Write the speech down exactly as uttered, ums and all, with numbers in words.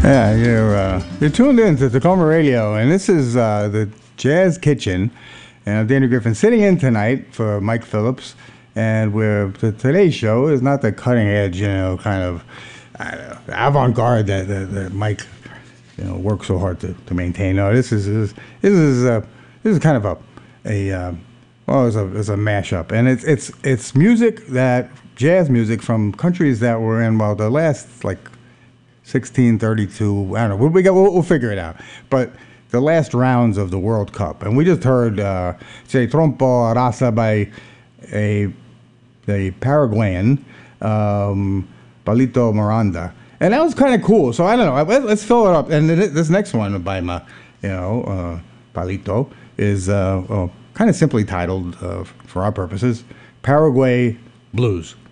Yeah, you're uh, you're tuned in to Tacoma Radio, and this is uh, the Jazz Kitchen. And I'm Danny Griffin, sitting in tonight for Mike Phillips. And we're the, today's show is not the cutting edge, you know, kind of I don't know, avant-garde that, that, that Mike, you know, works so hard to, to maintain. No, this is this, this is uh, this is kind of a a uh, well, it's a it's a mashup, and it's it's it's music that jazz music from countries that were in well the last like sixteen thirty-two. I don't know. We got. We'll, we'll figure it out. But the last rounds of the World Cup, and we just heard uh, "Se Trompo Rasa" by a a Paraguayan, um, Palito Miranda, and that was kind of cool. So I don't know. Let's, let's fill it up. And this next one by my, you know, uh, Palito is uh, well, kind of simply titled uh, for our purposes, "Paraguay Blues."